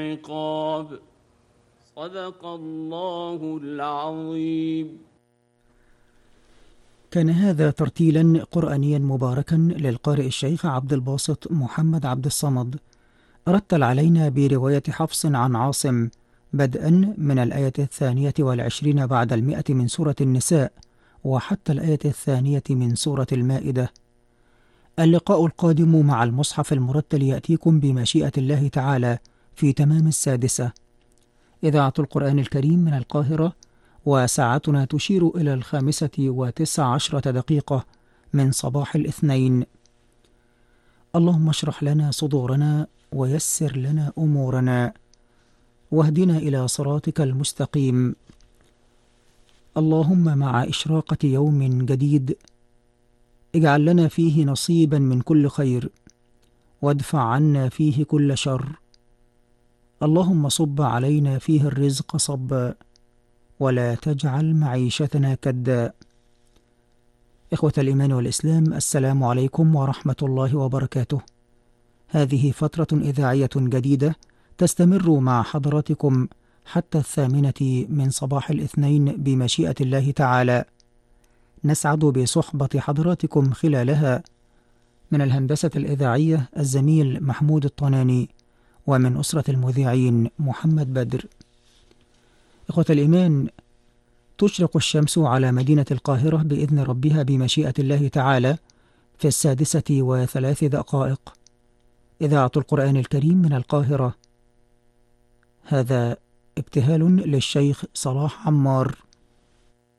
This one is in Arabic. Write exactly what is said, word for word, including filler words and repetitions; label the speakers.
Speaker 1: عقاب. صدق الله العظيم.
Speaker 2: كان هذا ترتيلا قرآنيا مباركا للقارئ الشيخ عبد الباسط محمد عبد الصمد، رتل علينا برواية حفص عن عاصم بدءا من الآية الثانية والعشرين بعد المئة من سورة النساء وحتى الآية الثانية من سورة المائدة. اللقاء القادم مع المصحف المرتل يأتيكم بمشيئة الله تعالى في تمام السادسة. إذاعة القرآن الكريم من القاهرة، وساعتنا تشير إلى الخامسة وتسع عشرة دقيقة من صباح الاثنين. اللهم اشرح لنا صدورنا ويسر لنا أمورنا واهدنا إلى صراطك المستقيم. اللهم مع إشراقة يوم جديد اجعل لنا فيه نصيبا من كل خير، وادفع عنا فيه كل شر. اللهم صب علينا فيه الرزق صبا، ولا تجعل معيشتنا كدا. إخوة الإيمان والإسلام، السلام عليكم ورحمة الله وبركاته. هذه فترة إذاعية جديدة تستمر مع حضراتكم حتى الثامنة من صباح الاثنين بمشيئة الله تعالى. نسعد بصحبة حضراتكم خلالها. من الهندسة الإذاعية الزميل محمود الطناني، ومن أسرة المذيعين محمد بدر. إخوة الإيمان، تشرق الشمس على مدينة القاهرة بإذن ربها بمشيئة الله تعالى في السادسة وثلاث دقائق. إذاعة القرآن الكريم من القاهرة. هذا ابتهال للشيخ صلاح عمار.